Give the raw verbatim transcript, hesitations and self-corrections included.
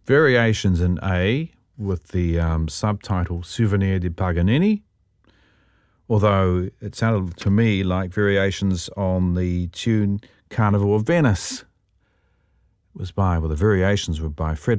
Variations in A with the um, subtitle Souvenir di Paganini, although it sounded to me like variations on the tune Carnival of Venice. It was by, well, the variations were by Fred